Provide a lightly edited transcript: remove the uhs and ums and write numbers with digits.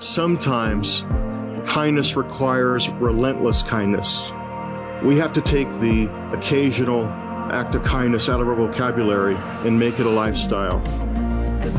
sometimes kindness requires relentless kindness. We have to take the occasional act of kindness out of our vocabulary and make it a lifestyle.